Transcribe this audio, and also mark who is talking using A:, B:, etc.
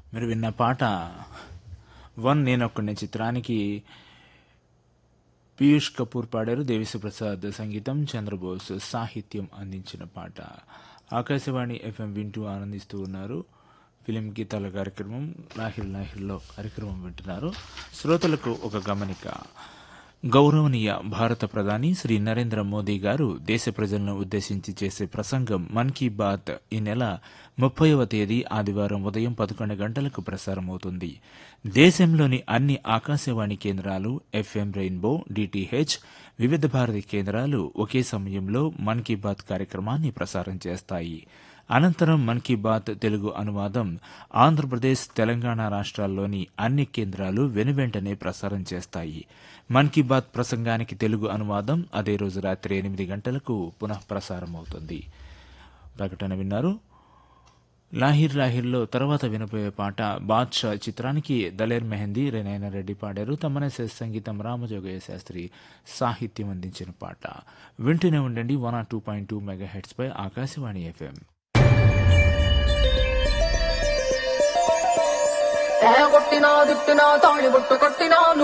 A: మీరు విన్న పాట వన్ నేనొక్కడిని చిత్రానికి పీయూష్ కపూర్ పాడారు. దేవిశ్రీ ప్రసాద్ సంగీతం, చంద్రబోస్ సాహిత్యం అందించిన పాట. ఆకాశవాణి ఎఫ్ఎం వింటూ ఆనందిస్తూ ఉన్నారు. ఫిలిం గీతాల కార్యక్రమం లాహిర్ లాహిర్లో కార్యక్రమం వింటున్నారు. శ్రోతలకు ఒక గమనిక. గౌరవనీయ భారత ప్రధాని శ్రీ నరేంద్ర మోదీ గారు దేశ ప్రజలను ఉద్దేశించి చేసే ప్రసంగం మన్ కీ బాత్ ఈ నెల 30వ తేదీ ఆదివారం ఉదయం 11 గంటలకు ప్రసారమవుతుంది. దేశంలోని అన్ని ఆకాశవాణి కేంద్రాలు, ఎఫ్ఎం రెయిన్బో, డిటిహెచ్, వివిధ భారతి కేంద్రాలు ఒకే సమయంలో మన్ కీ బాత్ కార్యక్రమాన్ని ప్రసారం చేస్తాయి. అనంతరం మన్ కీ బాత్ తెలుగు అనువాదం ఆంధ్రప్రదేశ్, తెలంగాణ రాష్ట్రాల్లోని అన్ని కేంద్రాలు వెనువెంటనే ప్రసారం చేస్తాయి. మన్ కీ బాత్ ప్రసంగానికి తెలుగు అనువాదం అదే రోజు రాత్రి 8 గంటలకు పునః ప్రసారమవుతుంది. ప్రకటన విన్నారు. లాహిర్ లాహిర్లో తర్వాత వినపోయే పాట బాద్షా చిత్రానికి దలేర్ మెహందీ, రేనాయన రెడ్డి పాడారు. తమ్మనేసే సంగీతం, రామజోగయ్య శాస్త్రి సాహిత్యం అందించిన పాట. వింటూనే ఉండండి 102.2 మెగాహెర్ట్జ్ పై ఆకాశవాణి ఎఫ్ఎం.
B: కొట్టినా దిట్టినా తాళి బొట్టు కొట్టినా